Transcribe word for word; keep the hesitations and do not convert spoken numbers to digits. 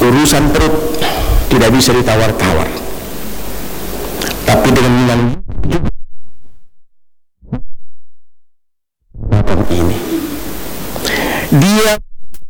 Urusan perut tidak bisa ditawar-tawar, tapi dengan yang ini dia